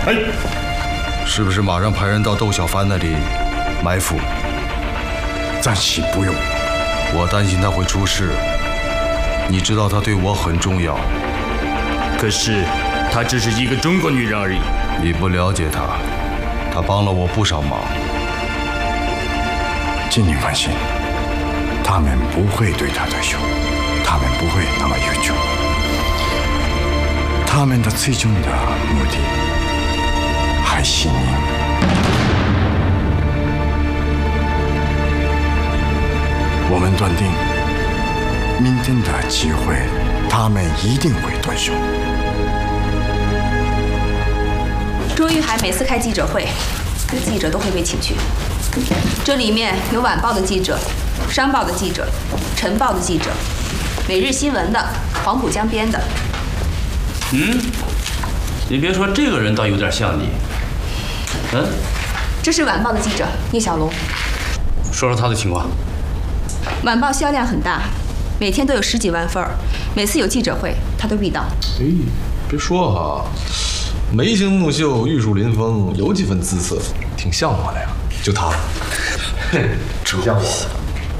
哎， 是不是马上派人到窦小凡那里埋伏？ 暂时不用。 我担心他会出事。你知道他对我很重要。 可是，她只是一个中国女人而已。 你不了解她，她帮了我不少忙。 请您放心，他们不会对他动手，他们不会那么愚蠢。他们的最终的目的还是您。我们断定，明天的机会，他们一定会动手。 周玉海每次开记者会，记者都会被请去。这里面有晚报的记者、商报的记者、晨报的记者、每日新闻的、黄浦江边的。 你别说，这个人倒有点像你。 这是晚报的记者聂小龙。 说说他的情况。 晚报销量很大，每天都有10几万份儿，每次有记者会他都必到。 哎，别说哈，眉清目秀、玉树临风，有几分姿色，挺像我的呀。就他，挺像我的。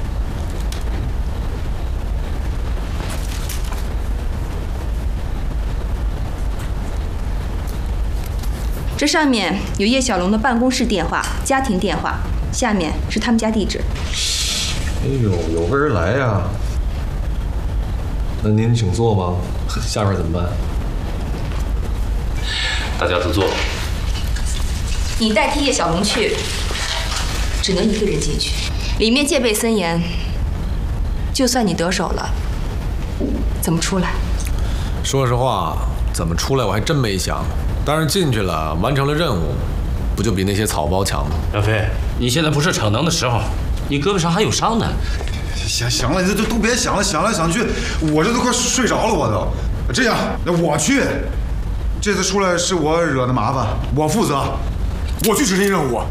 这上面有叶小龙的办公室电话、家庭电话，下面是他们家地址。 哎呦，有个人来呀。那您请坐吗？下边怎么办？ 大家都坐。 你代替叶小龙去，只能一个人进去，里面戒备森严。就算你得手了，怎么出来？ 说实话，怎么出来我还真没想。但是进去了，完成了任务，不就比那些草包强吗？ 梁飞，你现在不是逞能的时候，你胳膊上还有伤呢。 行了，你这都别想了，想来想去，我这都快睡着了，我都。这样，我去。这次出来是我惹的麻烦，我负责，我去执行任务。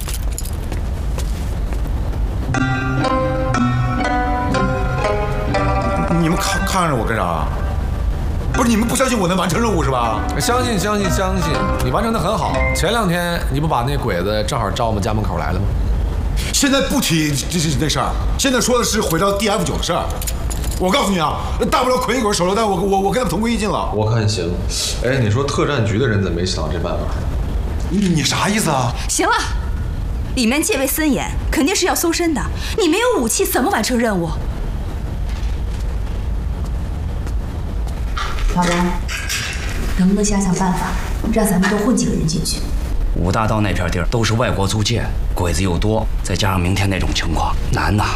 你们看着我干啥？不是你们不相信我能完成任务是吧？ 相信，你完成的很好。前2天你不把那鬼子正好招我们家门口来了吗？ 现在不提那事儿，现在说的是毁掉 DF9的事儿。我告诉你啊，大不了捆一捆手榴弹，我跟他们同归于尽了。 我看行。哎，你说特战局的人怎么没想到这办法？ 你啥意思啊？ 行了，里面戒备森严，肯定是要搜身的。你没有武器，怎么完成任务？老龙，能不能想想办法，让咱们多混几个人进去 5大道那片地儿都是外国租界，鬼子又多，再加上明天那种情况，难呐。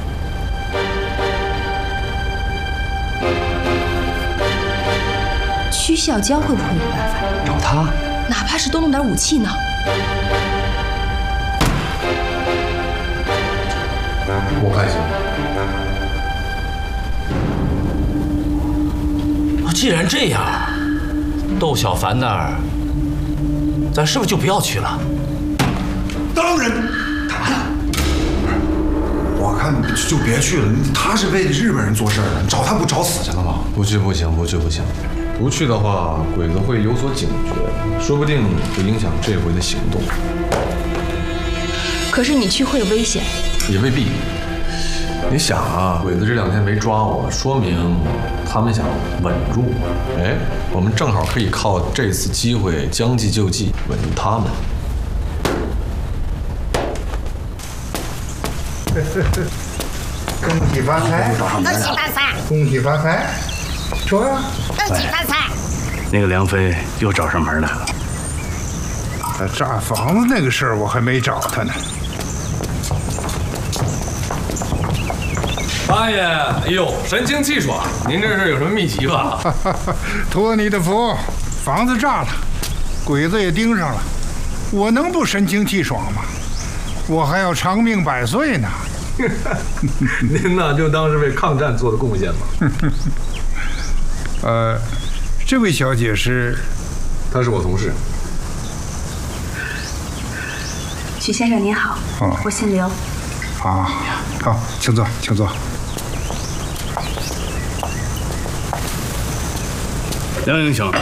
曲孝江会不会有办法？ 找他， 哪怕是多弄点武器呢？ 我看行。 既然这样，窦小凡那儿，咱是不是就不要去了？ 当然，干嘛呢？我看就别去了。他是为日本人做事的，找他不找死去了吗？ 不去不行。不去的话，鬼子会有所警觉，说不定会影响这回的行动。 可是你去会有危险。 也未必。你想啊，鬼子这2天没抓我，说明他们想稳住我。哎，我们正好可以靠这次机会将计就计，稳住他们。 恭喜发财！ 恭喜发财！ 恭喜发财！说呀！ 恭喜发财！ 那个梁飞又找上门来了。 炸房子那个事儿我还没找他呢。 八爷，哎呦，神清气爽！您这是有什么秘籍吧？ 托你的福，房子炸了，鬼子也盯上了，我能不神清气爽吗？我还要长命100岁呢。 您呢，就当是为抗战做的贡献吧。 这位小姐是？ 她是我同事。 许先生您好，我姓刘。 好，请坐，请坐。 梁英雄，